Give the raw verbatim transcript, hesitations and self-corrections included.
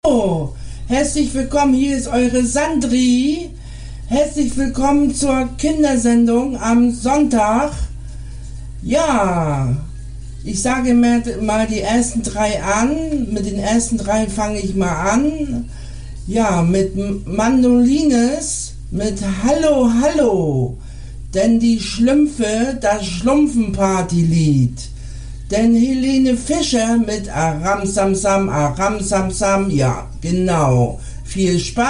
Hallo, herzlich willkommen, hier ist eure Sandri. Herzlich willkommen zur Kindersendung am Sonntag. Ja, ich sage mir mal die ersten drei an. Mit den ersten drei fange ich mal an. Ja, mit Mandolines, mit Hallo, Hallo. Denn die Schlümpfe, das Schlumpfenpartylied. Denn Helene Fischer mit Aram Sam Sam, Aram Sam Sam, ja, genau. Viel Spaß.